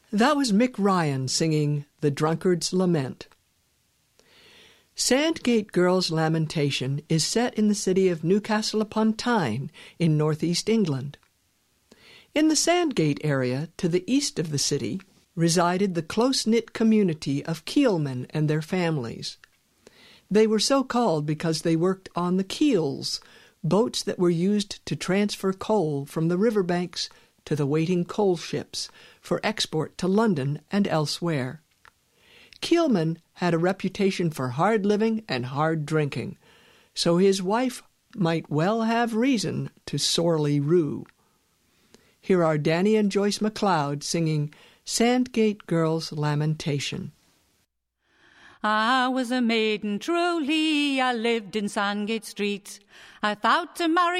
That was Mick Ryan singing The Drunkard's Lament. Sandgate Girl's Lamentation is set in the city of Newcastle upon Tyne in northeast England. In the Sandgate area, to the east of the city, resided the close-knit community of keelmen and their families. They were so called because they worked on the keels, boats that were used to transfer coal from the riverbanks to the waiting coal ships for export to London and elsewhere. Keelman had a reputation for hard living and hard drinking, so his wife might well have reason to sorely rue. Here are Danny and Joyce MacLeod singing Sandgate Girl's Lamentation. I was a maiden truly, I lived in Sandgate Street. I thought to marry